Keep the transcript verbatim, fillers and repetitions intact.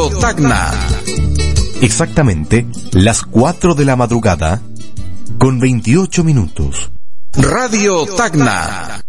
Radio Tacna. Exactamente las cuatro de la madrugada con veintiocho minutos. Radio Tacna.